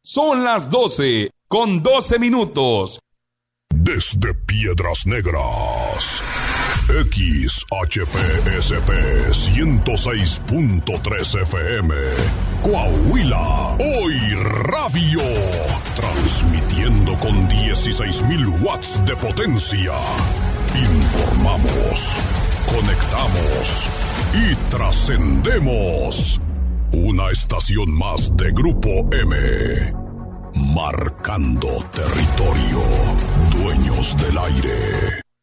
Son las 12:12. Desde Piedras Negras, XHPSP 106.3 FM, Coahuila, Hoy Radio, transmitiendo con 16,000 watts de potencia. Informamos, conectamos y trascendemos. Una estación más de Grupo M. Marcando territorio. Dueños del aire.